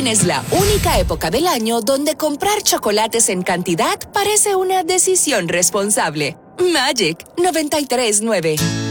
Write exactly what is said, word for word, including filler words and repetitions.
Halloween es la única época del año donde comprar chocolates en cantidad parece una decisión responsable. Magic noventa y tres nueve.